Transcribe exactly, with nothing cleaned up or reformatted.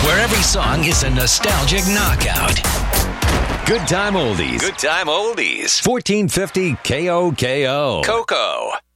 where every song is a nostalgic knockout. Good time oldies. Good time oldies. fourteen fifty K O K O. Coco.